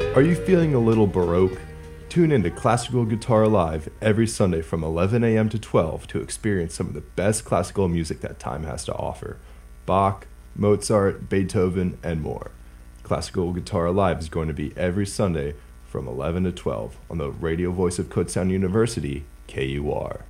Are you feeling a little Baroque? Tune in to Classical Guitar Live every Sunday from 11 a.m. to 12 to experience some of the best classical music that time has to offer. Bach, Mozart, Beethoven, and more. Classical Guitar Live is going to be every Sunday from 11 to 12 on the radio voice of Kutztown University, KUR.